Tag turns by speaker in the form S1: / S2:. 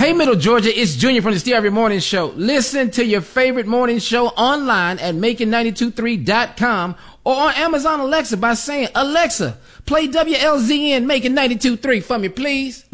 S1: Hey, Middle Georgia, it's Junior from the Steve Harvey Morning Show. Listen to your favorite morning show online at making923.com or on Amazon Alexa by saying, Alexa, play WLZN Making 92.3 for me, please.